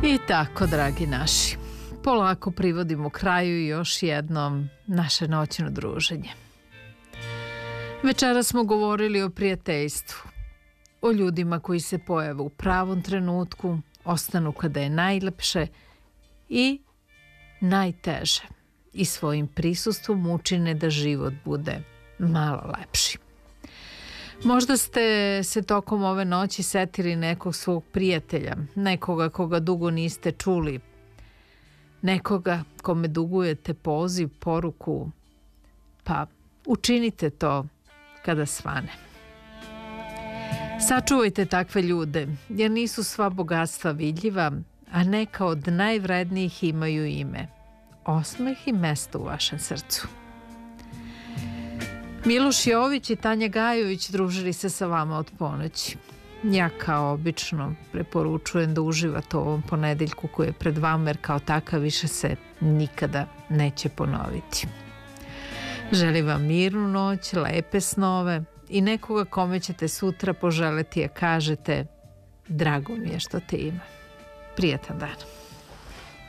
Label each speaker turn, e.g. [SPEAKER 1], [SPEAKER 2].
[SPEAKER 1] I tako, dragi naši, polako privodimo kraju još jednom naše noćno druženje. Večera smo govorili o prijateljstvu, o ljudima koji se pojave u pravom trenutku, ostanu kada je najlepše i najteže i svojim prisustvom učine da život bude malo lepši. Možda ste se tokom ove noći setili nekog svog prijatelja, nekoga koga dugo niste čuli, nekoga kome dugujete poziv, poruku, pa učinite to kada svane. Sačuvajte takve ljude, jer nisu sva bogatstva vidljiva, a neka od najvrednijih imaju ime, osmeh i mesto u vašem srcu. Miloš Jović i Tanja Gajović družili se sa vama od ponoći. Ja kao obično preporučujem da uživate u ovom ponedeljku koji je pred vama, jer kao takav više se nikada neće ponoviti. Želim vam mirnu noć, lepe snove i nekoga kome ćete sutra poželeti, a kažete drago mi je što te ima. Prijatan dan.